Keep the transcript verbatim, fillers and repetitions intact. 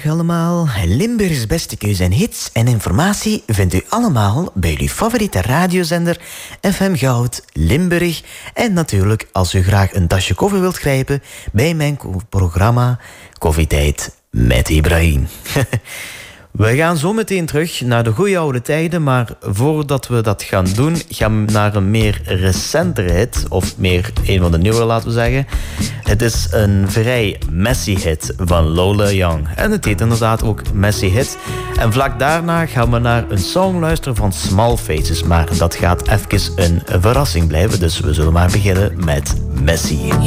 allemaal. Limburgs beste keuze en hits en informatie vindt u allemaal bij uw favoriete radiozender F M Goud Limburg. En natuurlijk, als u graag een tasje koffie wilt grijpen, bij mijn programma Koffietijd met Ibrahim. We gaan zo meteen terug naar de goede oude tijden, maar voordat we dat gaan doen, gaan we naar een meer recentere hit, of meer een van de nieuwe, laten we zeggen. Het is een vrij messy hit van Lola Young. En het heet inderdaad ook Messy Hit. En vlak daarna gaan we naar een song luisteren van Small Faces, maar dat gaat even een verrassing blijven, dus we zullen maar beginnen met Messy.